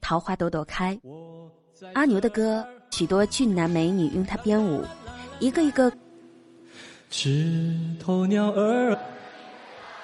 桃花朵朵开。阿牛的歌，许多俊男美女用它编舞，一个一个。 枝头鸟儿